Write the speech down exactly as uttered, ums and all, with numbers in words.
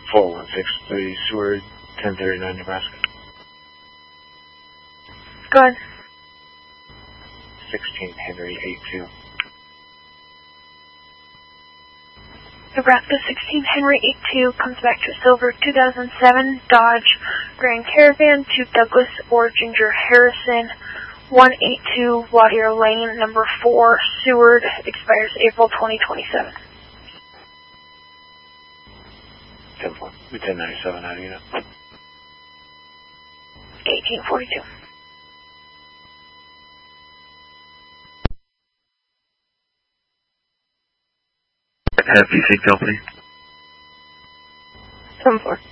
four one six three Seward, ten thirty-nine, Nebraska. Go ahead. sixteen Henry eight two. Nebraska sixteen Henry eight two comes back to silver two thousand seven Dodge Grand Caravan to Douglas or Ginger Harrison, one eighty-two Wadier Lane, number four, Seward, expires April twenty twenty-seven. ten four. ten ninety-seven out of unit. eighteen forty-two. Happy Sig Company. seven four.